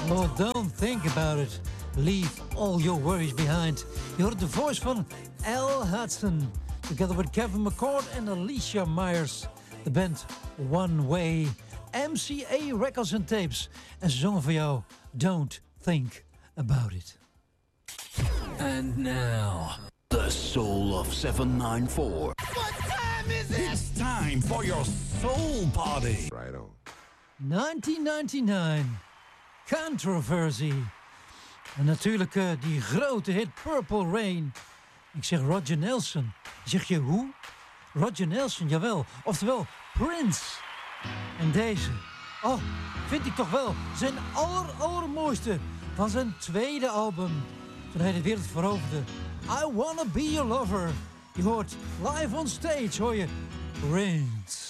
Oh, don't think about it. Leave all your worries behind. Je hoort de voice van Al Hudson. Together with Kevin McCord and Alicia Myers. De band One Way. MCA Records and Tapes. En ze zongen voor jou Don't Think About It. And now, the soul of 794. What time is it? It's time for your soul party. Right on. 1999. Controversy. En natuurlijk die grote hit Purple Rain. Ik zeg Roger Nelson. Zeg je hoe? Roger Nelson, jawel. Oftewel Prince. En deze. Oh, vind ik toch wel zijn allermooiste van zijn tweede album. Toen hij de wereld veroverde. I Wanna Be Your Lover. Je hoort live on stage, hoor je Prince.